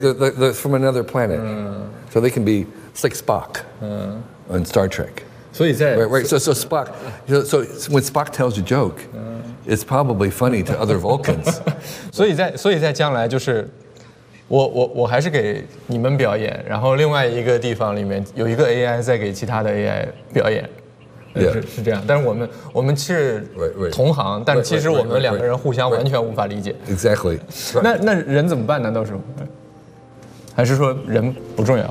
They're from another planet, so they can be. It's like Spock on Star Trek. 所以在 Right. So Spock. So when Spock tells a joke, it's probably funny to other Vulcans. 所以在将来就是我还是给你们表演，然后另外一个地方里面有一个 AI 在给其他的 AI 表演。是这样，但是我们是同行，但是其实我们两个人互相完全无法理解。 Exactly. 那人怎么办？难道是？还是说人不重要？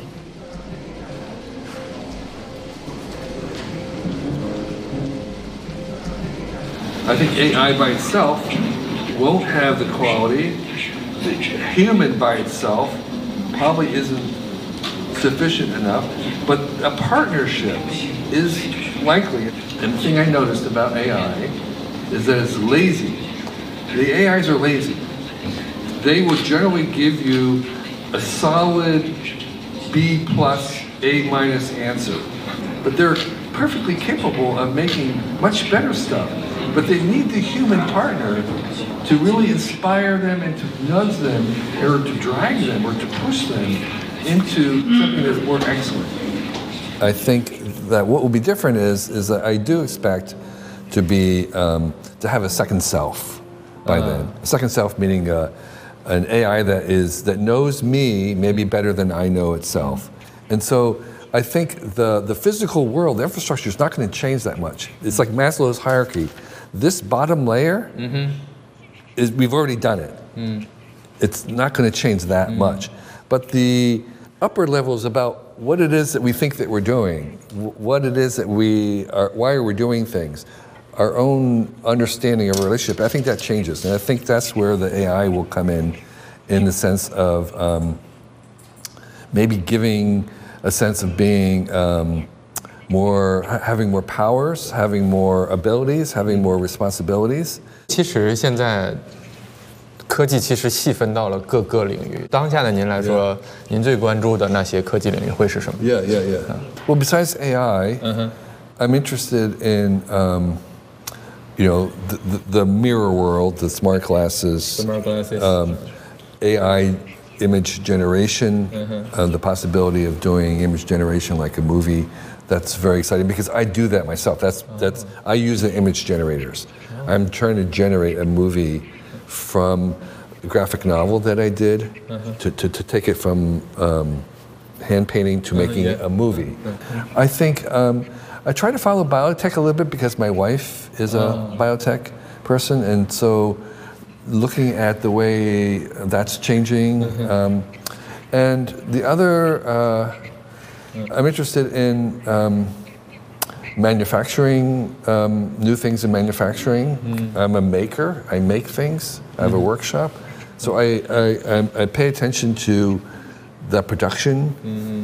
I think AI by itself won't have the quality. Human by itself probably isn't sufficient enough, but a partnership is likely. And the thing I noticed about AI is that it's lazy. The AIs are lazy. They will generally give you a solid B plus, A minus answer, but they're perfectly capable of making much better stuff. But they need the human partner to really inspire them and to nudge them or to drag them or to push them into something that's more excellent. I think that what will be different is that I do expect to be to have a second self by then. A second self meaning an AI that knows me maybe better than I know itself, and so. I think the physical world, the infrastructure is not going to change that much. It's like Maslow's hierarchy. This bottom layer is we've already done it. It's not going to change that much. But the upper level is about what it is that we think that we're doing, what it is that we are, why are we doing things, our own understanding of a relationship. I think that changes, and I think that's where the AI will come in the sense of maybe giving a sense of being having more powers, having more abilities, having more responsibilities. 其实现在科技其实细分到了各个领域。当下的您来说，您最关注的那些科技领域会是什么 Yeah. Well, besides AI, I'm interested in the mirror world, the smart glasses, AI. Image generation, the possibility of doing image generation like a movie, that's very exciting because I do that myself. I use the image generators. I'm trying to generate a movie from a graphic novel that I did to take it from hand painting to making a movie. I think I try to follow biotech a little bit because my wife is a biotech person, and so looking at the way that's changing. And the other, I'm interested in manufacturing, new things in manufacturing. I'm a maker, I make things, I have a workshop. So I pay attention to the production.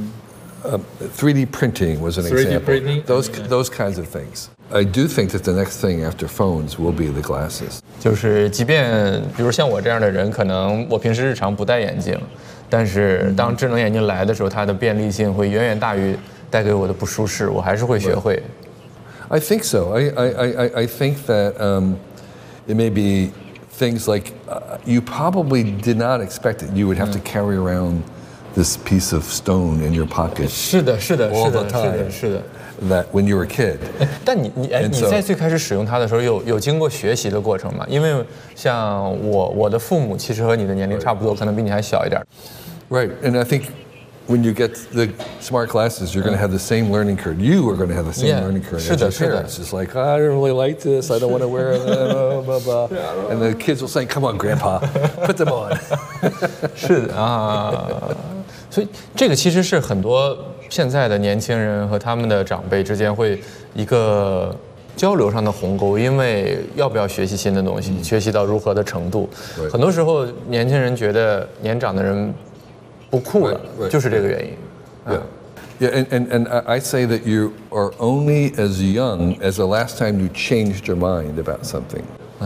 3D printing was an example. Printing? Those kinds of things. I do think that the next thing after phones will be the glasses. 就是即便比如像我这样的人，可能我平时日常不戴眼镜，但是当智能眼镜来的时候，它的便利性会远远大于带给我的不舒适，我还是会学会。 I think so. I think that it may be things like you probably did not expect that you would have to carry around this piece of stone in your pocket. 是的 all the time. That when you were a kid. 但你在最开始使用它的时候，有经过学习的过程吗？因为像我的父母其实和你的年龄差不多，可能比你还小一点。 Right, and I think when you get the smart glasses, you're going to have the same learning curve. You are going to have the same learning curve as your parents. It's like, I don't really like this. I don't want to wear it. Blah, blah, blah. And the kids will say, "Come on, Grandpa, put them on." 是的啊，所以这个其实是很多现在的年轻人和他们的长辈之间会一个交流上的鸿沟，因为要不要学习新的东西，学习到如何的程度，很多时候年轻人觉得年长的人不酷了，就是这个原因。 Yeah, and I say that you are only as young as the last time you changed your mind about something.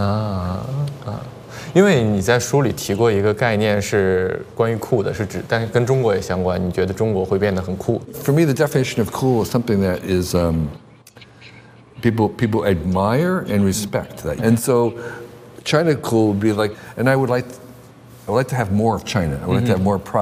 因为你在书里提过一个概念是关于酷的，是指，但是跟中国也相关。你觉得中国会变得很酷 For me, the definition of cool is something that is people admire and respect that. And so, China cool would be like, and I would like to have more of China. I would like to have more pride.